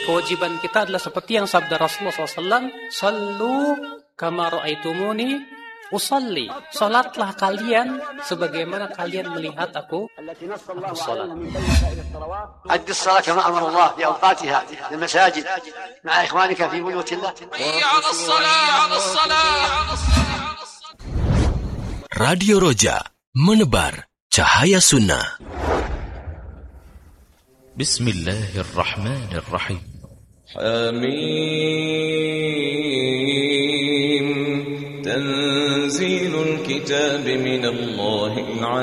kewajiban kita adalah seperti yang sabda Rasulullah SAW, sallu kama ra'aitumuni usalli. Salatlah kalian sebagaimana kalian melihat aku salat. أدي الصلاة كما أمر الله بأوقاتها في المساجد مع إخوانك في بيوت الله. على الصلاة. Radio Roja, menebar cahaya sunnah. Bismillahirrahmanirrahim. Hamim. Tanzilul kitab min Allahil